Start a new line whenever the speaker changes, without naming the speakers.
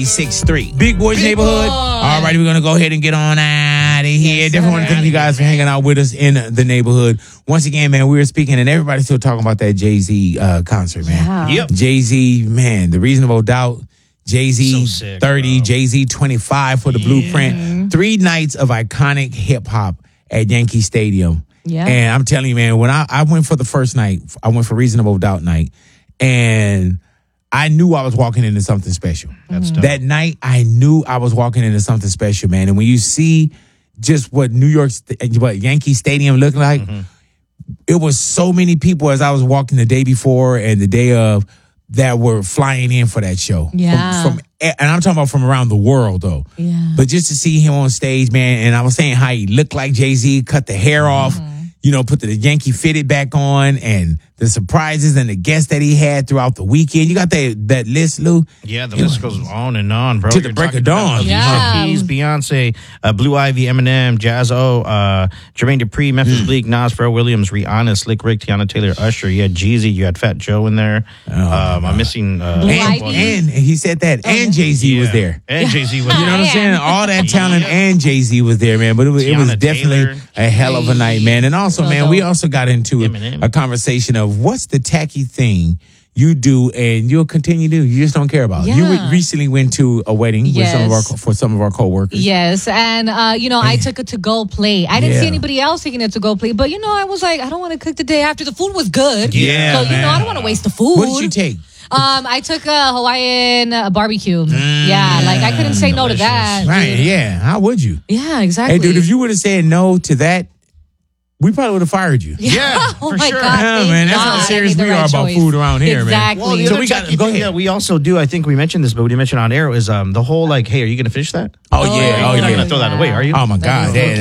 6-3. Big Boys Neighborhood.
Boy.
All right, we're going to go ahead and get on out of here.
Yes,
Definitely want to thank you guys for hanging out with us in the neighborhood. Once again, man, we were speaking and everybody's still talking about that Jay-Z concert, man.
Yeah.
Yep.
Jay-Z, man, the Reasonable Doubt. Jay-Z
So sick,
30,
bro.
Jay-Z 25 for the Blueprint. 3 nights of iconic hip-hop at Yankee Stadium.
Yeah.
And I'm telling you, man, when I went for the first night, I went for Reasonable Doubt night, and I knew I was walking into something special.
That's dope.
That night, I knew I was walking into something special, man. And when you see just what what Yankee Stadium looked like, it was so many people as I was walking the day before and the day of that were flying in for that show.
Yeah.
And I'm talking about from around the world, though.
Yeah.
But just to see him on stage, man, and I was saying how he looked like Jay-Z, cut the hair off, put the Yankee fitted back on, and the surprises and the guests that he had throughout the weekend. You got that list, Lou?
Yeah, the list goes on and on, bro.
To the break of dawn.
Yeah.
Keys, Beyonce, Blue Ivy, Eminem, Jazz-O, Jermaine Dupri, Memphis Bleak, Nas, Pharrell Williams, Rihanna, Slick Rick, Tiana Taylor, Usher. You had Jeezy, you had Fat Joe in there. I'm missing...
And he said that. And Jay-Z was there.
And Jay-Z was
You know what I'm saying? All that talent and Jay-Z was there, man. But it was
Tiana
definitely
Taylor.
a hell of a night, man. And also, man, we also got into
Eminem.
a conversation of what's the tacky thing you do and you'll continue to do. You just don't care about.
Yeah.
You recently went to a wedding with some of our coworkers.
Yes, and I took a to-go plate. I didn't see
Yeah.
anybody else taking a to-go plate, but I was like, I don't want to cook the day after. The food was good.
Yeah,
So
man.
I don't want to waste the food.
What did you take?
I took a Hawaiian barbecue. Yeah, like I couldn't say no to that.
Right, yeah. How would you?
Yeah, exactly.
Hey, dude, if you would have said no to that, we probably would have fired you.
Yeah,
oh
for
my
sure.
God,
Yeah,
thank
man, that's
God
how
I
serious
made the
we are
right
about
choice.
food around here, man.
Exactly.
Well, the
So
other
we got-
tacky
go
thing
ahead.
that we also do, I think we mentioned this, but we didn't mention on air, is the whole hey, are you going to finish that?
Oh, yeah.
yeah.
Oh,
You're not
yeah.
going to throw that away, are you?
Oh, my God.
That is
Yeah,